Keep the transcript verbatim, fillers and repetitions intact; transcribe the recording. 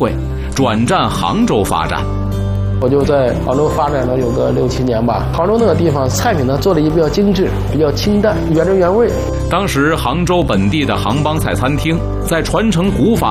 会，转战杭州发展。 我就在杭州发展了有个六七年吧。杭州那个地方菜品呢做的也比较精致，比较清淡，原汁原味。 当时杭州本地的杭帮菜餐厅在传承古法